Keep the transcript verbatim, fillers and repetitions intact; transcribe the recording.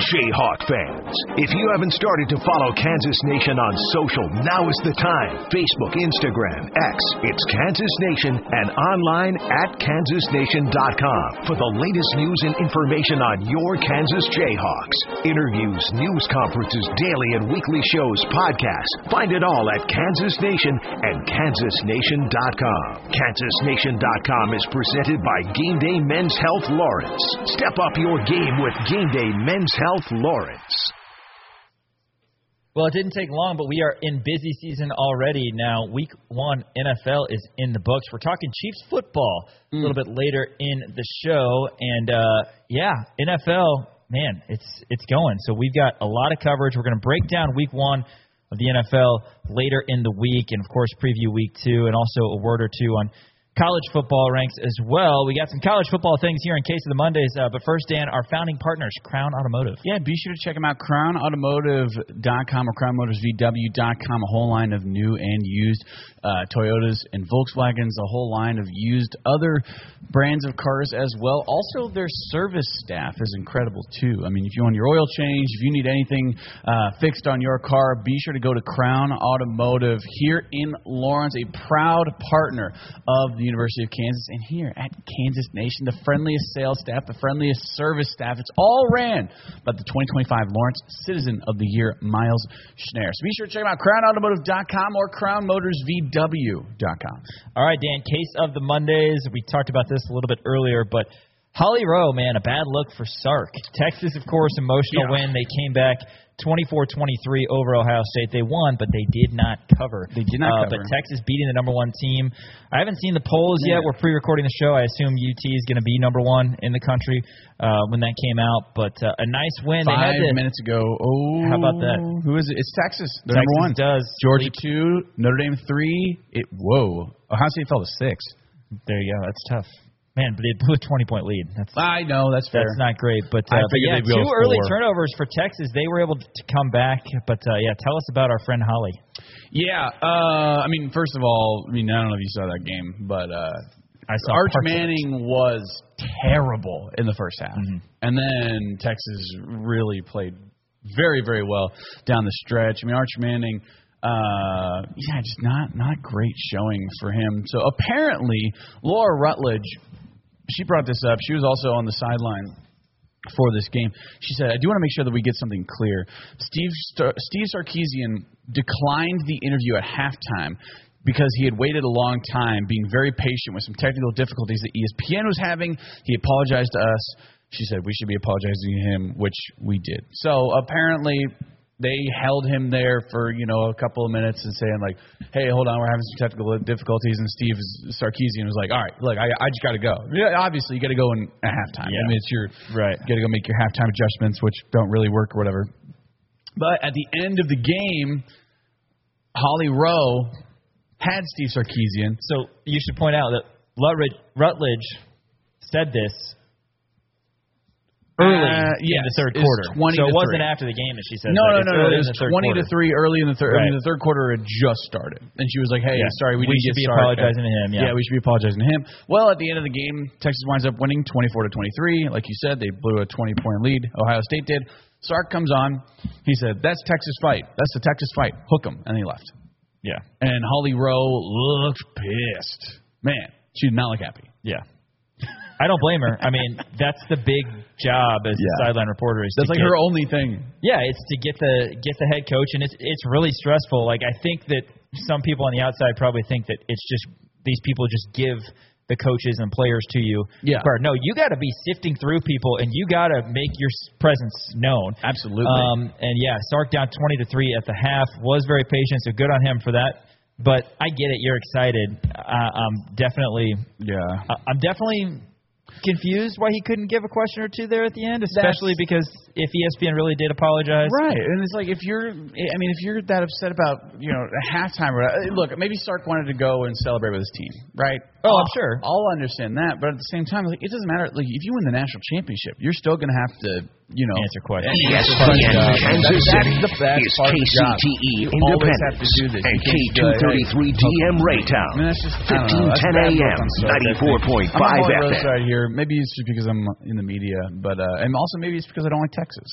Jayhawk fans, if you haven't started to follow Kansas Nation on social, now is the time. Facebook, Instagram, X, it's Kansas Nation, and online at kansas nation dot com for the latest news and information on your Kansas Jayhawks. Interviews, news conferences, daily and weekly shows, podcasts. Find it all at Kansas Nation and kansas nation dot com. kansas nation dot com is presented by Game Day Men's Health Lawrence. Step up your game with Game Day Men's Health Lawrence. Well, it didn't take long, but we are in busy season already now. Week one N F L is in the books. We're talking Chiefs football mm. a little bit later in the show. And, uh, yeah, N F L, man, it's it's going. So we've got a lot of coverage. We're going to break down week one of the N F L later in the week and, of course, preview week two and also a word or two on college football ranks as well. We got some college football things here in Case of the Mondays. Uh, but first, Dan, our founding partners, Crown Automotive. Yeah, be sure to check them out, crown automotive dot com or crown motors v w dot com. A whole line of new and used uh, Toyotas and Volkswagens, a whole line of used other brands of cars as well. Also, their service staff is incredible, too. I mean, if you want your oil change, if you need anything uh, fixed on your car, be sure to go to Crown Automotive here in Lawrence, a proud partner of the University of Kansas, and here at Kansas Nation, the friendliest sales staff, the friendliest service staff. It's all ran by the twenty twenty-five Lawrence Citizen of the Year, Miles Schneider. So be sure to check them out, crown automotive dot com or crown motors v w dot com. All right, Dan, Case of the Mondays. We talked about this a little bit earlier, but Holly Rowe, man, a bad look for Sark. Texas, of course, emotional yeah. win. They came back twenty-four twenty-three over Ohio State. They won, but they did not cover. They did not uh, cover. But Texas beating the number one team. I haven't seen the polls yeah. yet. We're pre-recording the show. I assume U T is going to be number one in the country uh, when that came out. But uh, a nice win. Five they had to, minutes ago. Oh, how about that? Who is it? It's Texas. They're Texas number one. Does Georgia sleep. two, Notre Dame three. It whoa. Ohio State fell to six. There you go. That's tough. Man, but they blew a twenty-point lead. That's, I know, that's fair. That's not great. But, uh, but yeah, two early turnovers for Texas. They were able to come back. But, uh, yeah, tell us about our friend Holly. Yeah, uh, I mean, first of all, I mean, I don't know if you saw that game, but uh, I saw Arch Manning was terrible in the first half. Mm-hmm. And then Texas really played very, very well down the stretch. I mean, Arch Manning... Uh, yeah, just not not great showing for him. So apparently, Laura Rutledge, she brought this up. She was also on the sideline for this game. She said, I do want to make sure that we get something clear. Steve Star- Steve Sarkisian declined the interview at halftime because he had waited a long time, being very patient with some technical difficulties that E S P N was having. He apologized to us. She said we should be apologizing to him, which we did. So apparently they held him there for, you know, a couple of minutes and saying, like, hey, hold on, we're having some technical difficulties. And Steve Sarkisian was like, all right, look, I, I just got to go. Yeah, obviously, you got to go in at halftime. Yeah. I mean, it's your right. You got to go make your halftime adjustments, which don't really work or whatever. But at the end of the game, Holly Rowe had Steve Sarkisian. So you should point out that Rutledge, Rutledge said this early uh, yes, in the third quarter. So it wasn't three. after the game that she said no, that. No, no, no, no. It was twenty to three early in the third. Right. I mean, the third quarter had just started, and she was like, "Hey, yeah. sorry, we, we didn't should get be started. apologizing to him." Yeah. yeah, we should be apologizing to him. Well, at the end of the game, Texas winds up winning twenty-four to twenty-three. Like you said, they blew a twenty point lead. Ohio State did. Sark comes on. He said, "That's Texas fight. That's the Texas fight. Hook 'em," and he left. Yeah. And Holly Rowe looked pissed. Man, she did not look happy. Yeah. I don't blame her. I mean, that's the big job as yeah. a sideline reporter. Is that's to like get, her only thing. Yeah, it's to get the get the head coach, and it's it's really stressful. Like I think that some people on the outside probably think that it's just these people just give the coaches and players to you. Yeah. No, you got to be sifting through people, and you got to make your presence known. Absolutely. Um, and yeah, Sark down twenty to three at the half was very patient, so good on him for that. But I get it. You're excited. Uh, I'm definitely. Yeah. Uh, I'm definitely. confused why he couldn't give a question or two there at the end, especially That's, because if E S P N really did apologize. Right. And it's like if you're, I mean, if you're that upset about, you know, a halftime, look, maybe Sark wanted to go and celebrate with his team, right? Oh, I'll, I'm sure. I'll understand that. But at the same time, like, it doesn't matter. Like, if you win the national championship, you're still going to have to, you know, answer questions. E S P N Kansas City is K C T E Independence and K two thirty-three D M Raytown. I mean, that's just fifteen ten A M, ninety-four point five F M. Right here. Maybe it's just because I'm in the media, but uh, and also maybe it's because I don't like Texas.